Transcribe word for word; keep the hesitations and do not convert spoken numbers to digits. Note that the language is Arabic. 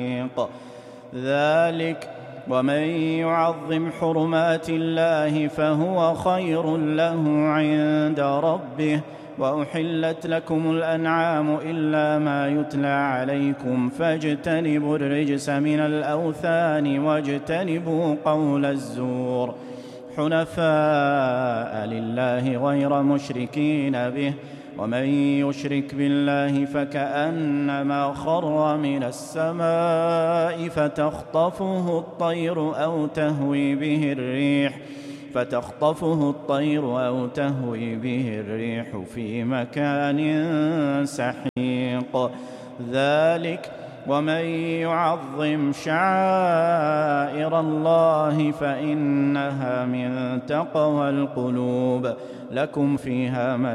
ذلك ومن يعظم حرمات الله فهو خير له عند ربه. وأحلت لكم الأنعام إلا ما يتلى عليكم فاجتنبوا الرجس من الأوثان واجتنبوا قول الزور حنفاء لله غير مشركين به. ومن يشرك بالله فكأنما خر من السماء فتخطفه الطير أو تهوي به الريح فتخطفه الطير أو تهوي به الريح في مكان سحيق. ذلك ومن يعظم شعائر الله فإنها من تقوى القلوب. لكم فيها